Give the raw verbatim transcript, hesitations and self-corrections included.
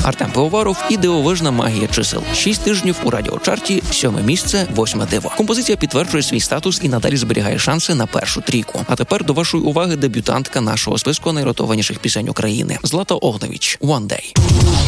Артем Пивоваров і дивовижна магія чисел. Шість тижнів у радіочарті, сьоме місце, восьме диво. Композиція підтверджує свій статус і надалі зберігає шанси на першу трійку. А тепер до вашої уваги дебютантка нашого списку найротованіших пісень України. Злата Огневич «One Day».